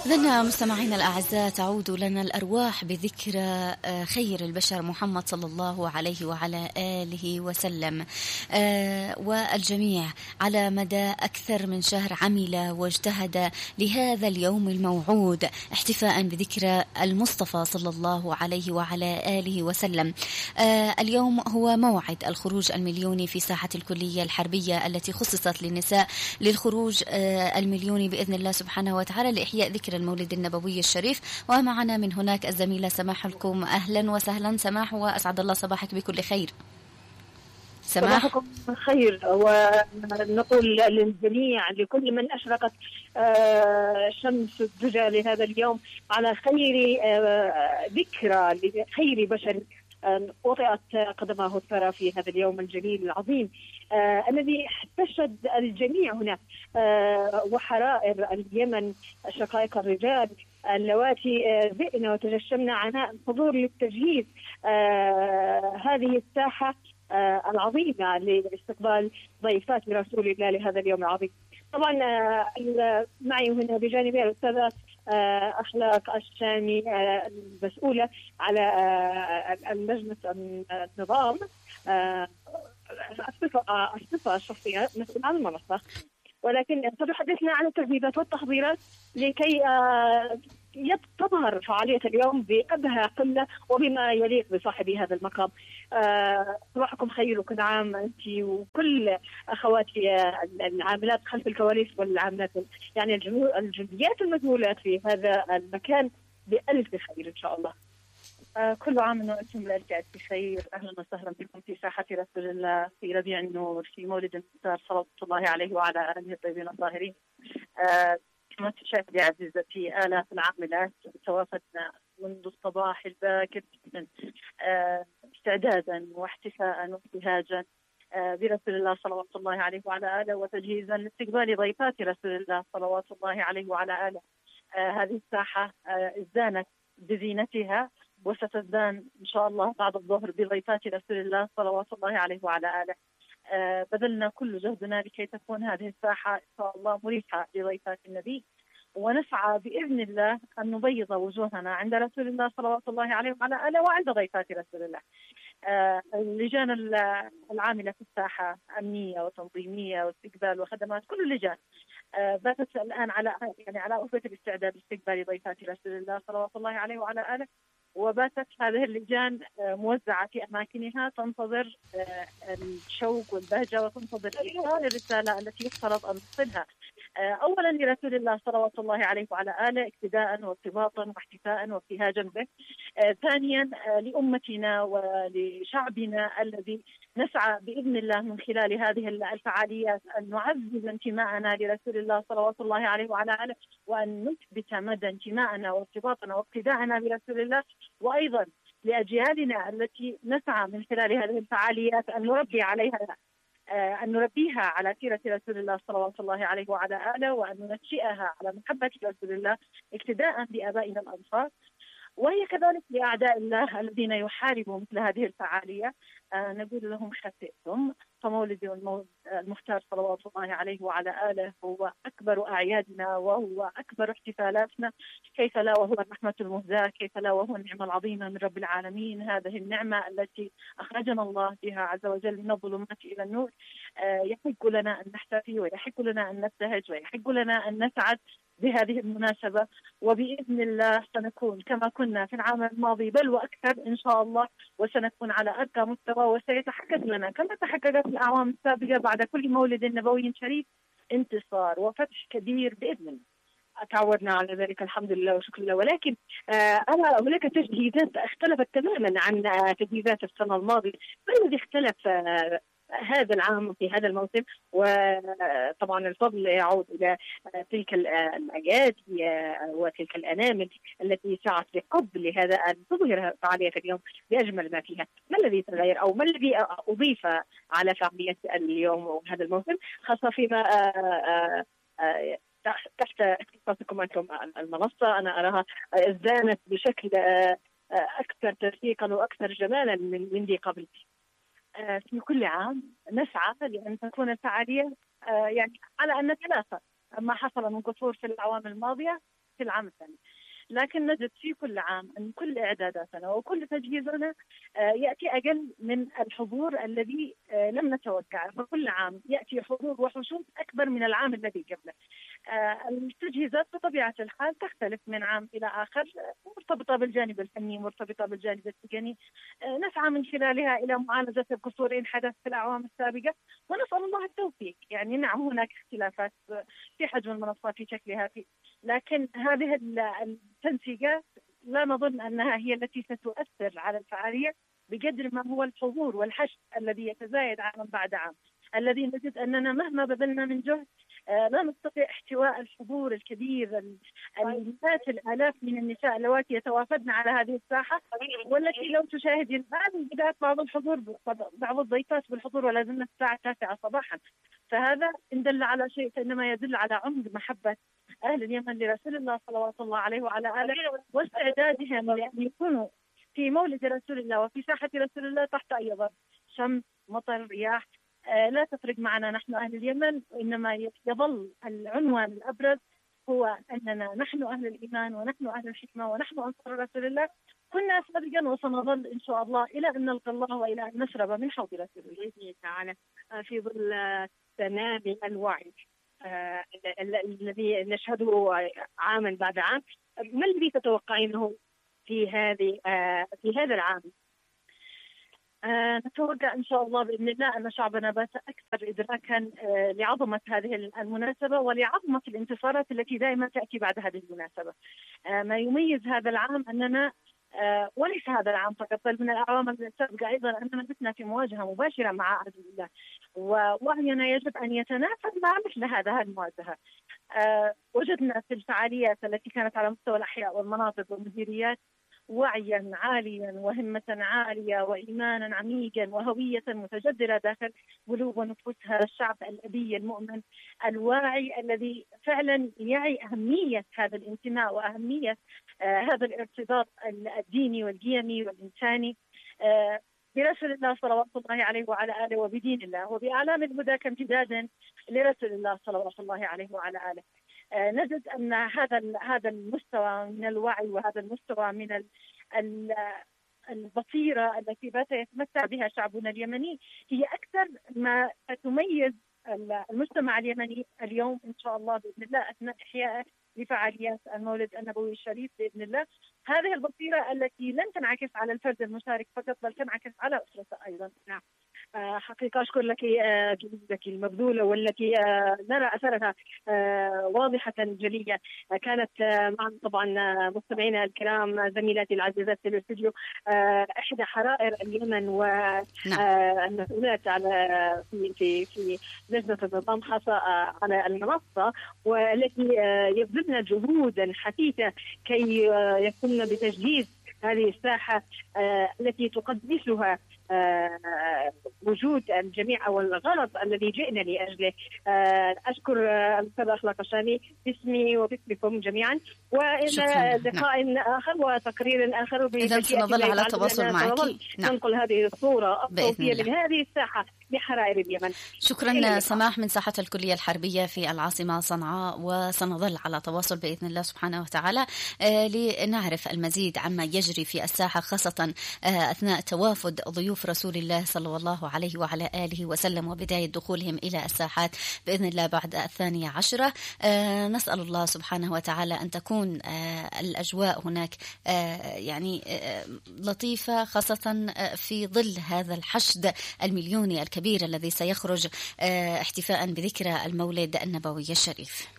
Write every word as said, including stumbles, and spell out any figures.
إذن مستمعينا الأعزاء، تعود لنا الأرواح بذكرى خير البشر محمد صلى الله عليه وعلى آله وسلم، والجميع على مدى أكثر من شهر عمل واجتهد لهذا اليوم الموعود احتفاء بذكرى المصطفى صلى الله عليه وعلى آله وسلم. اليوم هو موعد الخروج المليوني في ساحة الكلية الحربية التي خصصت للنساء للخروج المليوني بإذن الله سبحانه وتعالى لإحياء ذكرى المولد النبوي الشريف. ومعنا من هناك الزميلة سماح لكم. أهلا وسهلا سماح، وأسعد الله صباحك بكل خير. سماح. صباحكم خير، ونقول للجميع لكل من أشرقت شمس الدجى لهذا اليوم على خير ذكرى لخير بشر وطئت قدماه الثرى في هذا اليوم الجليل العظيم آه الذي احتشد الجميع هنا آه وحرائر اليمن شقائق الرجال اللواتي ذئن آه وتجشمن عناء الحضور للتجهيز آه هذه الساحة آه العظيمة لاستقبال ضيفات رسول الله لهذا اليوم العظيم. طبعا آه معي هنا بجانبي الأستاذة أخلاق الشامي المسؤولة على لجنة النظام الصفة الشخصية مسؤولة عن المنصة، ولكن ستحدثنا عن التجهيزات والتحضيرات لكي تظهر فعالية اليوم بأبهى قلة وبما يليق بصاحب هذا المقام. صباحكم خير وكل عام أنت وكل أخواتي العاملات خلف الكواليس والعاملات يعني الجنديات المجهولات في هذا المكان بألف خير إن شاء الله. كل عام وأنتم بالألف بخير. أهلا وسهلا بكم في ساحة رسول الله في ربيع النور في مولد المختار صلى الله عليه وعلى آله الطيبين الطاهرين. كما تشاهدي عزيزتي آلاف العاملات توافدنا منذ الصباح الباكر جدا استعدادا واحتفاء وابتهاجا برسول الله صلوات الله عليه وعلى آله وتجهيزا لاستقبال ضيفات رسول الله صلوات الله عليه وعلى آله. هذه الساحة ازدانت بزينتها وستزدان إن شاء الله بعد الظهر بضيفات رسول الله صلوات الله عليه وعلى آله. آه بذلنا كل جهدنا لكي تكون هذه الساحة إن شاء الله مريحة لضيفات النبي، ونسعى بإذن الله أن نبيض وجوهنا عند رسول الله صلوات الله عليه وعلى آله وعند ضيفات رسول الله. آه اللجان العاملة في الساحة أمنية وتنظيمية واستقبال وخدمات، كل اللجان آه باتت الآن على يعني على أفة الاستعداد لاستقبال ضيفات رسول الله صلوات الله عليه وعلى آله، وباتت هذه اللجان موزعة في أماكنها تنتظر الشوق والبهجة وتنتظر إيصال الرسالة التي يفترض أن تصلها أولا لرسول الله صلوات الله عليه وعلى آله اقتداء وارتباطا واحتفاء وابتهاجا به، ثانيا لأمتنا ولشعبنا الذي نسعى بإذن الله من خلال هذه الفعاليات أن نعزز انتماءنا لرسول الله صلوات الله عليه وعلى آله، وأن نثبت مدى انتماءنا وارتباطنا واقتداءنا برسول الله، وأيضا لأجيالنا التي نسعى من خلال هذه الفعاليات أن نربي عليها أن نربيها على سيرة رسول الله صلوات الله عليه وعلى آله، وأن ننشئها على محبة رسول الله اقتداء بآبائنا الأنصار، وهي كذلك لأعداء الله الذين يحاربوا مثل هذه الفعالية. آه نقول لهم خسئتم، فمولد المختار صلوات الله عليه وعلى آله هو أكبر أعيادنا وهو أكبر احتفالاتنا، كيف لا وهو الرحمة المهداة، كيف لا وهو النعمة العظيمة من رب العالمين، هذه النعمة التي أخرجنا الله بها عز وجل من الظلمات إلى النور. آه يحق لنا أن نحتفي ويحق لنا أن نبتهج ويحق لنا أن نسعد بهذه المناسبة، وبإذن الله سنكون كما كنا في العام الماضي بل وأكثر إن شاء الله، وسنكون على أرقى مستوى، وسيتحقق لنا كما تحققت في الأعوام السابقة بعد كل مولد نبوي شريف انتصار وفتح كبير بإذن الله. تعودنا على ذلك الحمد لله وشكر الله. ولكن آه أنا هناك تجهيزات اختلفت تماما عن آه تجهيزات السنة الماضية. ما الذي اختلف آه هذا العام في هذا الموسم؟ وطبعا الفضل يعود إلى تلك الأيادي وتلك الأنامل التي سعت بقبل لهذا أن تظهر فعالية اليوم بأجمل ما فيها. ما الذي تغير أو ما الذي أضيف على فعالية اليوم وهذا الموسم، خاصة فيما تحت اختصاصكم أنتم المنصة؟ أنا أراها ازدانت بشكل أكثر ترفيقا وأكثر جمالا من ذي قبل. في كل عام نسعى لأن تكون الفعالية يعني على أن نتناسى ما حصل من قصور في الأعوام الماضية في العام الثاني. لكن نجد في كل عام أن كل إعداداتنا وكل تجهيزنا يأتي أقل من الحضور الذي لم نتوقعه، فكل عام يأتي حضور وحشود أكبر من العام الذي قبله. التجهيزات بطبيعة الحال تختلف من عام إلى آخر، مرتبطة بالجانب الفني، مرتبطة بالجانب التقني، نسعى من خلالها إلى معالجة القصور إن حدث في الأعوام السابقة، ونسأل الله التوفيق. يعني نعم هناك اختلافات في حجم المنصات في شكلها، في لكن هذه التنسيقات لا نظن أنها هي التي ستؤثر على الفعالية بقدر ما هو الحضور والحشد الذي يتزايد عام بعد عام، الذي نجد أننا مهما بذلنا من جهد لا نستطيع احتواء الحضور الكبير، المئات الآلاف من النساء اللواتي يتوافدن على هذه الساحة، والتي لو تشاهدين الآن بدأت بعض الحضور بعض الضيفات بالحضور ولا زلنا الساعة التاسعة صباحا. فهذا إن دل على شيء فإنما يدل على عمق محبة أهل اليمن لرسول الله صلوات الله عليه وعلى آله، واستعدادهم لأن يكونوا في مولد رسول الله وفي ساحة رسول الله تحت أي ظرف، شمس مطر رياح، آه لا تفرق معنا نحن أهل اليمن، وإنما يظل العنوان الأبرز هو أننا نحن أهل الإيمان ونحن أهل الحكمة ونحن أنصار رسول الله، كنا سابقا وسنظل إن شاء الله إلى أن نلقى الله وإلى أن نشرب من حوض رسول الله بإذن تعالى في ظل تنامي الوعي آه الذي نشهده عاما بعد عام. ما الذي تتوقعينه في هذه آه في هذا العام؟ آه نتوقع إن شاء الله بإذن الله أن شعبنا بات أكثر إدراكا آه لعظمة هذه المناسبة ولعظمة الانتصارات التي دائما تأتي بعد هذه المناسبة. آه ما يميز هذا العام أننا آه وليس هذا العام فقط بل من الأعوام السابقة أيضا أننا بتنا في مواجهة مباشرة مع عدو الله، ووعينا يجب أن يتنافس مع مثل هذا المواجهة. آه وجدنا في الفعاليات التي كانت على مستوى الأحياء والمناطق والمديريات وعيا عاليا وهمة عالية وإيمانا عميقا وهوية متجذرة داخل قلوب ونفوس هذا الشعب الأبي المؤمن الواعي الذي فعلا يعي أهمية هذا الانتماء وأهمية آه هذا الارتباط الديني والقيمي والإنساني آه برسول الله صلوات الله عليه وعلى آله وبدين الله وبأعلام الهدى كامتداد لرسول الله صلوات الله عليه وعلى آله. آه نجد أن هذا هذا المستوى من الوعي وهذا المستوى من ال ال البصيرة التي بات يتمتع بها شعبنا اليمني هي أكثر ما تميز المجتمع اليمني اليوم إن شاء الله بإذن الله أثناء إحياء لفعاليات المولد النبوي الشريف بإذن الله. هذه البصيرة التي لن تنعكس على الفرد المشارك فقط بل تنعكس على أسرته أيضا. نعم آه حقيقة أشكر لك آه جهودك المبذولة والتي آه نرى أثرها آه واضحة جلية. آه كانت آه معنا طبعا مستمعينا الكرام زميلاتي العزيزات في الاستوديو آه إحدى حرائر اليمن والمسؤولات على في في في لجنة النظام خاصة آه على المنصة، والتي آه يبذلن جهودا حثيثة كي آه يقومن بتجهيز هذه الساحة آه التي تقدسها آه وجود الجميع أو الغرض الذي جئنا لأجله. آه أشكر الأستاذ أخلاق الشامي باسمي وباسمكم جميعا، وإلى لقاء آخر وتقرير آخر. إذا سنظل على تواصل معك ننقل هذه الصورة الصوتية من هذه الساحة بحرائر اليمن. شكرا سماح من ساحة الكلية الحربية في العاصمة صنعاء، وسنظل على تواصل بإذن الله سبحانه وتعالى لنعرف المزيد عما يجري في الساحة، خاصة أثناء توافد ضيوف رسول الله صلى الله عليه وعلى آله وسلم وبداية دخولهم إلى الساحات بإذن الله بعد الثانية عشرة. نسأل الله سبحانه وتعالى أن تكون الأجواء هناك يعني لطيفة، خاصة في ظل هذا الحشد المليوني الكبير الذي سيخرج احتفاء بذكرى المولد النبوي الشريف.